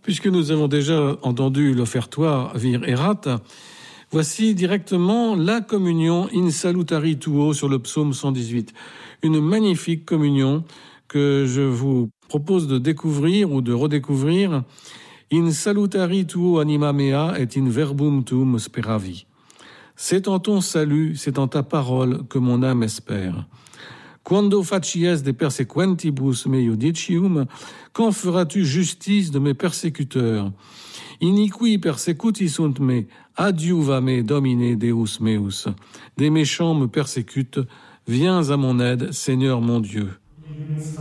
Puisque nous avons déjà entendu l'offertoire Vir Erat, voici directement la communion In Salutari Tuo sur le psaume 118. Une magnifique communion que je vous propose de découvrir ou de redécouvrir. In salutari tuo anima mea et in verbum tuum speravi. C'est en ton salut, c'est en ta parole que mon âme espère. Quando facies de persequentibus me judicium, quand feras-tu justice de mes persécuteurs? Iniqui persecuti sunt me, adiuva me domine Deus meus. Des méchants me persécutent, viens à mon aide, Seigneur mon Dieu.